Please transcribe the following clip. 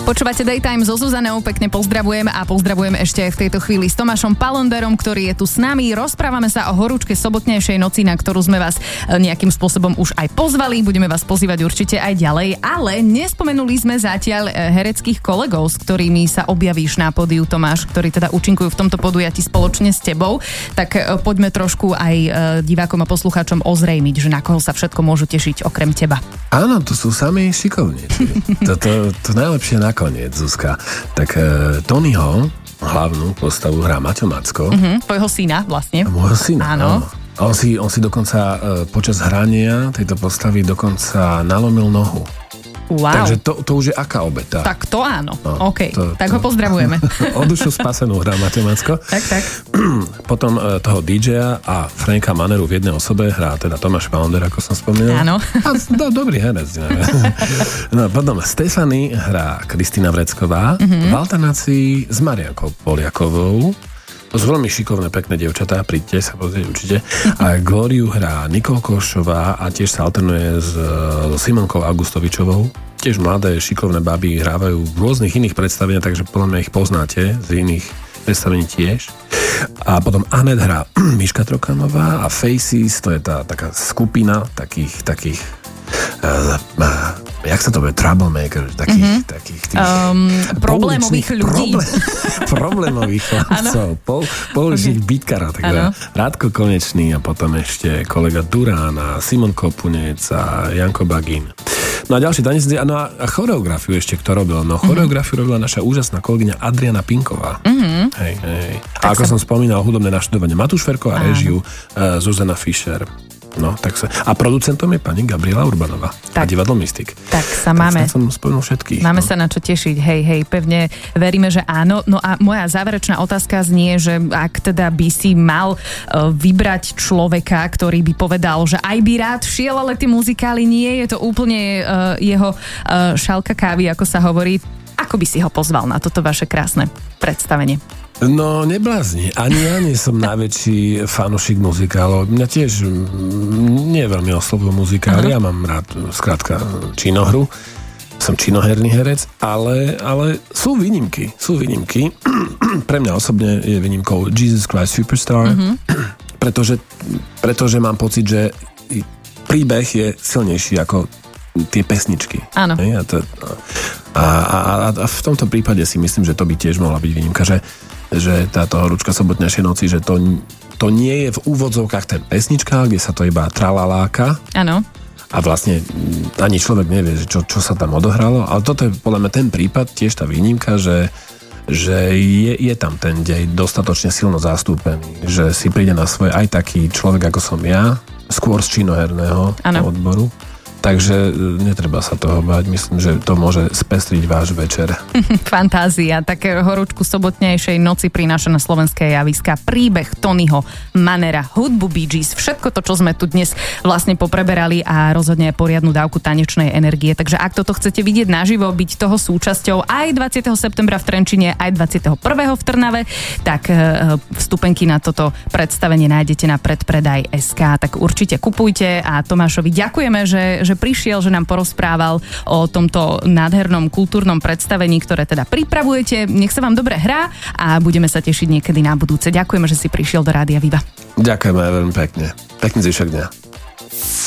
Počúvate Daytime so Zuzanou, pekne pozdravujem a pozdravujem ešte aj v tejto chvíli s Tomášom Palonderom, ktorý je tu s nami. Rozprávame sa o horúčke sobotnejšej noci, na ktorú sme vás nejakým spôsobom už aj pozvali. Budeme vás pozývať určite aj ďalej, ale nespomenuli sme zatiaľ hereckých kolegov, s ktorými sa objavíš na pódiu, Tomáš, ktorí teda účinkujú v tomto podujatí spoločne s tebou. Tak poďme trošku aj divákom a poslucháčom ozrejmiť, že na koho sa všetko môžu tešiť okrem teba. Áno, to sú sami šikovnejší. To najlepšie nakoniec, Zuzka. Tak Tonyho, hlavnú postavu, hrá Maťo Macko. Tvojho syna vlastne. Môjho syna, áno. A on si dokonca počas hrania tejto postavy dokonca nalomil nohu. Wow. Takže to už je aká obeta. Tak to áno. No, OK, tak ho pozdravujeme. O dušu spasenú hrá Maťo Macko. Tak. Potom toho DJ-a a Franka Maneru v jednej osobe hrá teda Tomáš Palonder, ako som spomínal. Áno. Dobrý herec. No, potom Stefany hrá Kristína Vrecková v alternácii s Mariankou Poliakovou. To sú veľmi šikovné, pekné dievčatá, príďte sa pozrieť určite. A Glóriu hrá Nikol Košová a tiež sa alternuje s Simonkou Augustovičovou. Tiež mladé, šikovné baby hrávajú v rôznych iných predstaveniach, takže podľa mňa ich poznáte z iných predstavení tiež. A potom Anet hrá Miška Trokanová a Faces, to je tá taká skupina takých jak sa to bude? Troublemaker, takých tých problémových ľudí. Problémových chlapcov. Použiť bytkara. Takže Rádko Konečný a potom ešte kolega Durán a Simon Kopunec a Janko Bagín. No a ďalší tanec, no a choreografiu ešte kto robil? No choreografiu robila naša úžasná kolegyňa Adriana Pinková. Hej. A ako som spomínal, hudobné naštudovanie Matúš Ferko a režiu Zuzana Fischer. No, tak sa... A producentom je pani Gabriela Urbanová. A divadlo Mystik. Tak sa máme. Tak som spomenul všetkých. Máme sa na čo tešiť. Hej, pevne veríme, že áno. No a moja záverečná otázka znie, že ak teda by si mal vybrať človeka, ktorý by povedal, že aj by rád šiel, ale tie muzikály nie, je to úplne jeho šálka kávy, ako sa hovorí. Ako by si ho pozval na toto vaše krásne predstavenie? No, neblázni. Ani ja nie som najväčší fanúšik muzikálov. Mňa tiež nie veľmi oslovujú muzikály. Ja mám rád, skrátka, činohru. Som činoherný herec, ale sú výnimky. Pre mňa osobne je výnimkou Jesus Christ Superstar, pretože mám pocit, že príbeh je silnejší ako tie pesničky. Áno. A v tomto prípade si myslím, že to by tiež mohla byť výnimka, že táto horúčka sobotnejšej noci, že to nie je v úvodzovkách ten pesnička, kde sa to iba tralaláka. Áno. A vlastne ani človek nevie, čo sa tam odohralo, ale toto je podľa mňa ten prípad, tiež tá výnimka, že je tam ten dej dostatočne silno zastúpený, že si príde na svoje aj taký človek, ako som ja, skôr z činoherného odboru. Takže netreba sa toho báť. Myslím, že to môže spestriť váš večer. Fantázia. Také horúčku sobotnejšej noci prináša na slovenské javiska príbeh Tonyho Manera, hudbu Bee Gees, všetko to, čo sme tu dnes vlastne popreberali a rozhodne poriadnu dávku tanečnej energie. Takže ak toto chcete vidieť naživo, byť toho súčasťou aj 20. septembra v Trenčine, aj 21. v Trnave, tak vstupenky na toto predstavenie nájdete na predpredaj.sk. Tak určite kupujte a Tomášovi ďakujeme, že prišiel, že nám porozprával o tomto nádhernom kultúrnom predstavení, ktoré teda pripravujete. Nech sa vám dobre hrá a budeme sa tešiť niekedy na budúce. Ďakujeme, že si prišiel do Rádia Viva. Ďakujeme veľmi pekne. Pekný zvyšok dňa.